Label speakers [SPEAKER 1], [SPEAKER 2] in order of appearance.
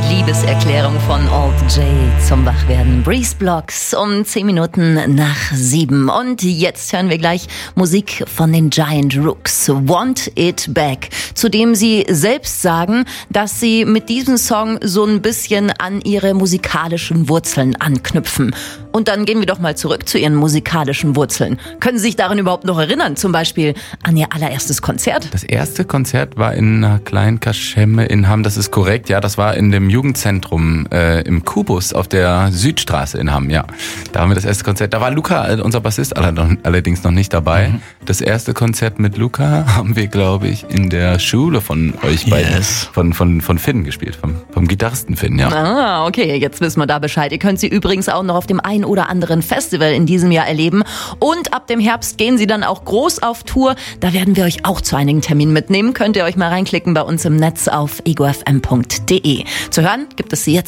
[SPEAKER 1] Liebeserklärung von Alt J zum Wachwerden. Breeze Blocks um 10 Minuten nach 7. Und jetzt hören wir gleich Musik von den Giant Rooks. Want It Back. Zudem sie selbst sagen, dass sie mit diesem Song so ein bisschen an ihre musikalischen Wurzeln anknüpfen. Und dann gehen wir doch mal zurück zu ihren musikalischen Wurzeln. Können Sie sich daran überhaupt noch erinnern? Zum Beispiel an Ihr allererstes Konzert?
[SPEAKER 2] Das erste Konzert war in einer kleinen Kaschemme in Hamm, das ist korrekt, ja, das war in dem Jugendzentrum im Kubus auf der Südstraße in Hamm, ja. Da haben wir das erste Konzert, da war Luca, unser Bassist, allerdings noch nicht dabei. Das erste Konzert mit Luca haben wir, glaube ich, in der Schule von euch beiden, von Finn gespielt, vom Gitarristen Finn, ja.
[SPEAKER 1] Ah, okay, jetzt wissen wir da Bescheid. Ihr könnt sie übrigens auch noch auf dem ein oder anderen Festival in diesem Jahr erleben. Und ab dem Herbst gehen sie dann auch groß auf Tour. Da werden wir euch auch zu einigen Terminen mitnehmen. Könnt ihr euch mal reinklicken bei uns im Netz auf egofm.de. Zu hören gibt es sie jetzt